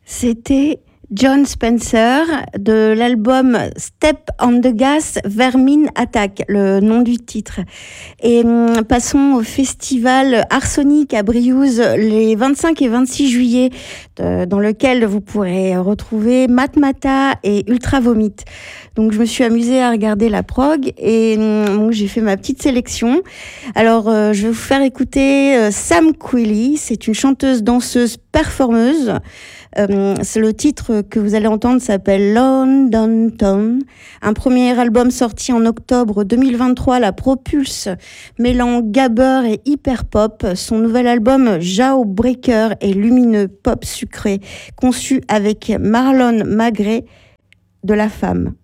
C'était Jon Spencer de l'album Step on the Gas, Vermin Attack, le nom du titre. Et passons au festival Arsonic à Briouze les 25 et 26 juillet, dans lequel vous pourrez retrouver Matmata et Ultra Vomit. Donc je me suis amusée à regarder la prog et j'ai fait ma petite sélection. Alors je vais vous faire écouter Sam Quilly, c'est une chanteuse, danseuse, performeuse. C'est le titre que vous allez entendre s'appelle London Town. Un premier album sorti en octobre 2023 la propulse, mêlant gabber et hyper pop. Son nouvel album Jawbreaker est lumineux, pop sucré, conçu avec Marlon Magrey de La Femme.